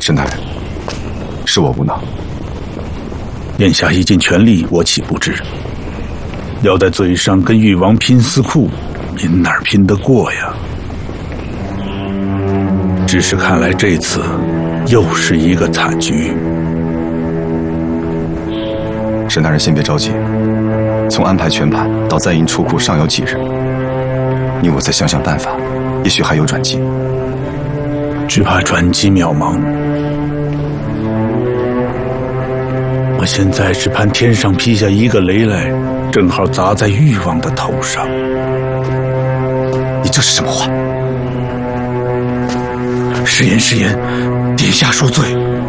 沈大人，是我无能。 眼下已尽全力，我岂不知？要在嘴上跟誉王拼司库，您哪儿拼得过呀？只是看来这次又是一个惨局。 沈大人先别着急，从安排全盘到在营出库尚有几日，你我再想想办法，也许还有转机。 只怕转机渺茫。我现在只盼天上劈下一个雷来，正好砸在誉王的头上。 你这是什么话？ 是言是言，殿下恕罪。